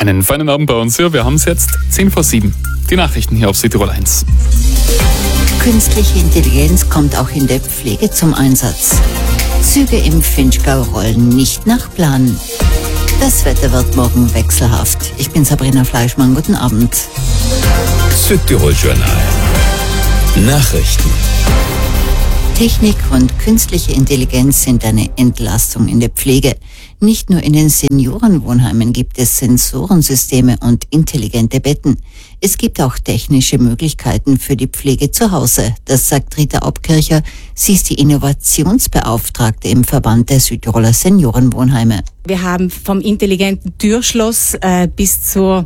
Einen feinen Abend bei uns. Ja, wir haben es jetzt 6:50. Die Nachrichten hier auf Südtirol 1. Künstliche Intelligenz kommt auch in der Pflege zum Einsatz. Züge im Vinschgau rollen nicht nach Plan. Das Wetter wird morgen wechselhaft. Ich bin Sabrina Fleischmann. Guten Abend. Südtirol Journal. Nachrichten. Technik und künstliche Intelligenz sind eine Entlastung in der Pflege. Nicht nur in den Seniorenwohnheimen gibt es Sensorensysteme und intelligente Betten. Es gibt auch technische Möglichkeiten für die Pflege zu Hause. Das sagt Rita Obkircher. Sie ist die Innovationsbeauftragte im Verband der Südtiroler Seniorenwohnheime. Wir haben vom intelligenten Türschloss bis zum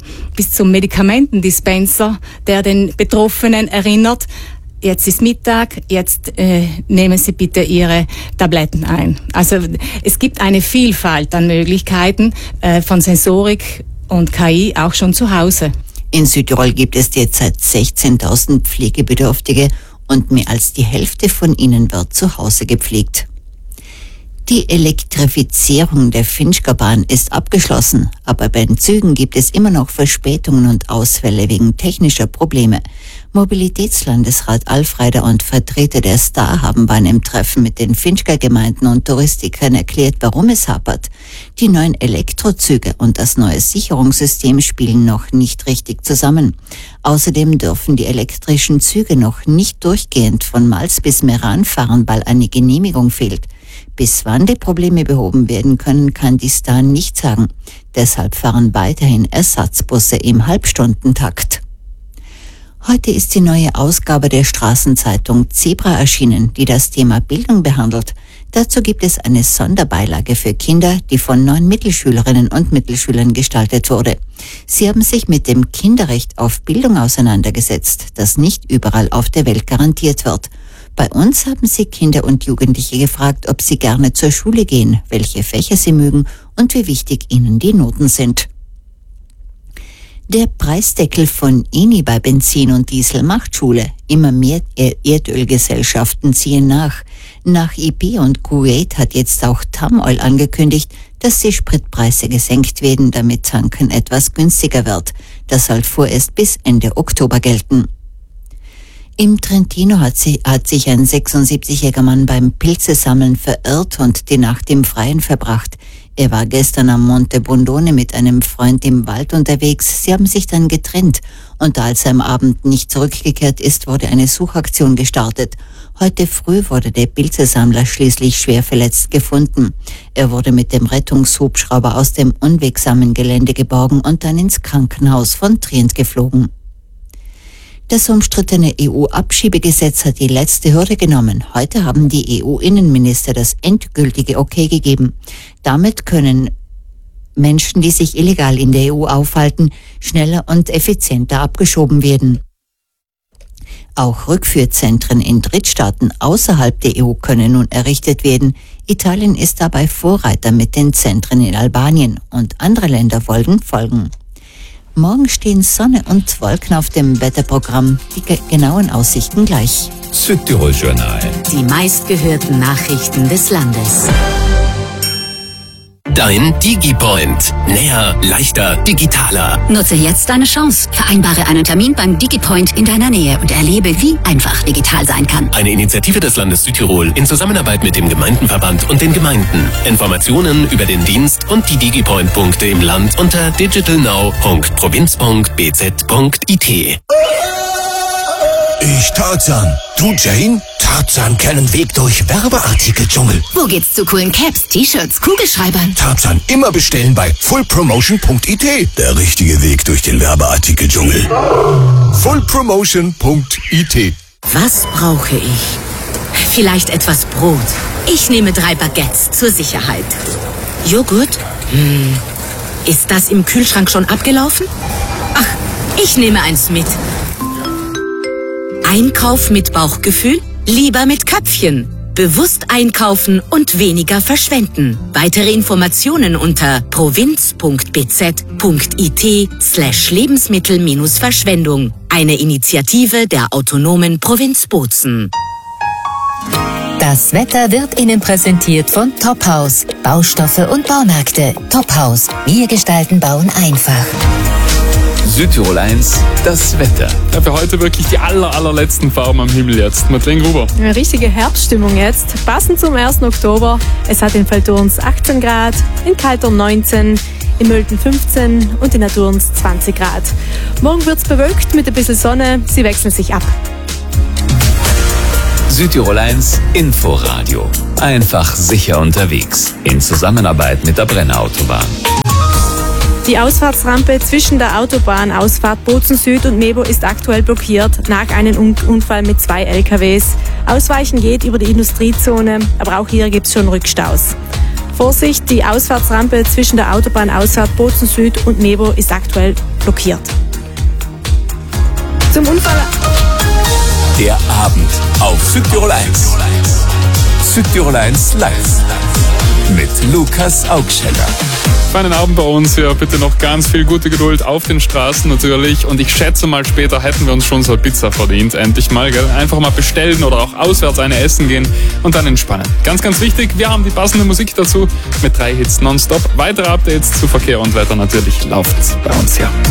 Medikamentendispenser, der den Betroffenen erinnert: Jetzt ist Mittag, jetzt nehmen Sie bitte Ihre Tabletten ein. Also es gibt eine Vielfalt an Möglichkeiten von Sensorik und KI auch schon zu Hause. In Südtirol gibt es derzeit 16.000 Pflegebedürftige und mehr als die Hälfte von ihnen wird zu Hause gepflegt. Die Elektrifizierung der Vinschgaubahn ist abgeschlossen, aber bei den Zügen gibt es immer noch Verspätungen und Ausfälle wegen technischer Probleme. Mobilitätslandesrat Alfreider und Vertreter der Star haben bei einem Treffen mit den Vinschgau-Gemeinden und Touristikern erklärt, warum es hapert. Die neuen Elektrozüge und das neue Sicherungssystem spielen noch nicht richtig zusammen. Außerdem dürfen die elektrischen Züge noch nicht durchgehend von Mals bis Meran fahren, weil eine Genehmigung fehlt. Bis wann die Probleme behoben werden können, kann die Star nicht sagen. Deshalb fahren weiterhin Ersatzbusse im Halbstundentakt. Heute ist die neue Ausgabe der Straßenzeitung Zebra erschienen, die das Thema Bildung behandelt. Dazu gibt es eine Sonderbeilage für Kinder, die von 9 Mittelschülerinnen und Mittelschülern gestaltet wurde. Sie haben sich mit dem Kinderrecht auf Bildung auseinandergesetzt, das nicht überall auf der Welt garantiert wird. Bei uns haben sie Kinder und Jugendliche gefragt, ob sie gerne zur Schule gehen, welche Fächer sie mögen und wie wichtig ihnen die Noten sind. Der Preisdeckel von Eni bei Benzin und Diesel macht Schule. Immer mehr Erdölgesellschaften ziehen nach. Nach IP und Kuwait hat jetzt auch Tamoil angekündigt, dass die Spritpreise gesenkt werden, damit Tanken etwas günstiger wird. Das soll vorerst bis Ende Oktober gelten. Im Trentino hat sich ein 76-jähriger Mann beim Pilzesammeln verirrt und die Nacht im Freien verbracht. Er war gestern am Monte Bondone mit einem Freund im Wald unterwegs. Sie haben sich dann getrennt und als er am Abend nicht zurückgekehrt ist, wurde eine Suchaktion gestartet. Heute früh wurde der Pilzesammler schließlich schwer verletzt gefunden. Er wurde mit dem Rettungshubschrauber aus dem unwegsamen Gelände geborgen und dann ins Krankenhaus von Trient geflogen. Das umstrittene EU-Abschiebegesetz hat die letzte Hürde genommen. Heute haben die EU-Innenminister das endgültige Okay gegeben. Damit können Menschen, die sich illegal in der EU aufhalten, schneller und effizienter abgeschoben werden. Auch Rückführzentren in Drittstaaten außerhalb der EU können nun errichtet werden. Italien ist dabei Vorreiter mit den Zentren in Albanien und andere Länder wollen folgen. Morgen stehen Sonne und Wolken auf dem Wetterprogramm. Die genauen Aussichten gleich. Südtirol Journal. Die meistgehörten Nachrichten des Landes. Dein DigiPoint. Näher, leichter, digitaler. Nutze jetzt deine Chance. Vereinbare einen Termin beim DigiPoint in deiner Nähe und erlebe, wie einfach digital sein kann. Eine Initiative des Landes Südtirol in Zusammenarbeit mit dem Gemeindenverband und den Gemeinden. Informationen über den Dienst und die DigiPoint-Punkte im Land unter digitalnow.provinz.bz.it. Ich Tarzan. Du Jane? Tarzan kennen Weg durch Werbeartikeldschungel. Wo geht's zu coolen Caps, T-Shirts, Kugelschreibern? Tarzan immer bestellen bei fullpromotion.it. Der richtige Weg durch den Werbeartikeldschungel. fullpromotion.it. Was brauche ich? Vielleicht etwas Brot. Ich nehme 3 Baguettes zur Sicherheit. Joghurt? Ist das im Kühlschrank schon abgelaufen? Ach, ich nehme eins mit. Einkauf mit Bauchgefühl? Lieber mit Köpfchen. Bewusst einkaufen und weniger verschwenden. Weitere Informationen unter provinz.bz.it/Lebensmittel-Verschwendung. Eine Initiative der autonomen Provinz Bozen. Das Wetter wird Ihnen präsentiert von Tophaus. Baustoffe und Baumärkte. Tophaus. Wir gestalten Bauen einfach. Südtirol 1, das Wetter. Ja, für heute wirklich die allerletzten Farben am Himmel jetzt. Madeleine Gruber. Eine richtige Herbststimmung jetzt. Passend zum 1. Oktober. Es hat in Velturns 18 Grad, in Kaltern 19, in Mölten 15 und in Naturns 20 Grad. Morgen wird's bewölkt mit ein bisschen Sonne. Sie wechseln sich ab. Südtirol 1, Inforadio. Einfach sicher unterwegs. In Zusammenarbeit mit der Brenner-Autobahn. Die Ausfahrtsrampe zwischen der Autobahnausfahrt Bozen Süd und Nebo ist aktuell blockiert nach einem Unfall mit 2 LKWs. Ausweichen geht über die Industriezone, aber auch hier gibt es schon Rückstaus. Vorsicht, die Ausfahrtsrampe zwischen der Autobahnausfahrt Bozen Süd und Nebo ist aktuell blockiert. Zum Unfall... Der Abend auf Südtirol 1. Südtirol 1 live. Mit Lukas Augscheller. Feinen Abend bei uns. Ja, bitte noch ganz viel gute Geduld auf den Straßen natürlich. Und ich schätze mal, später hätten wir uns schon so eine Pizza verdient. Endlich mal, gell? Einfach mal bestellen oder auch auswärts eine essen gehen und dann entspannen. Ganz, ganz wichtig, wir haben die passende Musik dazu mit 3 Hits nonstop. Weitere Updates zu Verkehr und Wetter natürlich läuft bei uns hier.